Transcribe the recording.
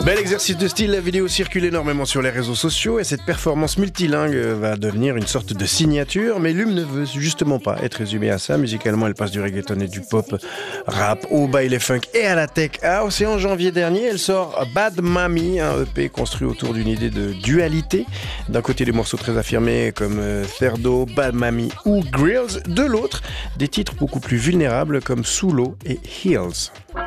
Bel exercice de style, la vidéo circule énormément sur les réseaux sociaux et cette performance multilingue va devenir une sorte de signature, mais Lume ne veut justement pas être résumée à ça. Musicalement, elle passe du reggaeton et du pop rap au baile funk et à la tech house. Et en janvier dernier, elle sort Bad Mami, un EP construit autour d'une idée de dualité. D'un côté, des morceaux très affirmés comme Cerdo, Bad Mami ou Grills. De l'autre, des titres beaucoup plus vulnérables comme Sous l'eau et Heels.